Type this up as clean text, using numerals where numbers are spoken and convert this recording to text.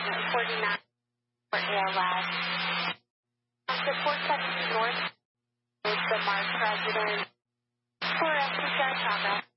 49 for ALS. The 470 North is the Mars residence for FCR Progress.